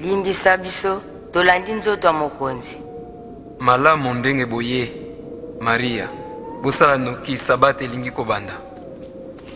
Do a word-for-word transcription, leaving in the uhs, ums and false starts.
limbisa biso tolandi nzoto ya mokonzi. Malamu ndenge boye Maria, bosala noki sabate elingi kobanda.